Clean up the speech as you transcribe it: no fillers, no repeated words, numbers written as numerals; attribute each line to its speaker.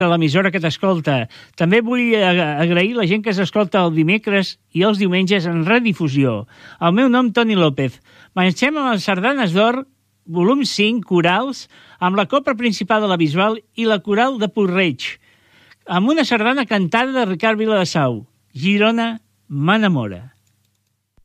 Speaker 1: a l'emissora que t'escolta. També vull agrair la gent que s'escolta el dimecres i els diumenges en redifusió. El meu nom, Toni López. Marxem amb les sardanes d'or, volum 5, corals, amb la copla principal de la Bisbal i la coral de Puig-reig, amb una sardana cantada de Ricard Viladasau. Girona m'enamora.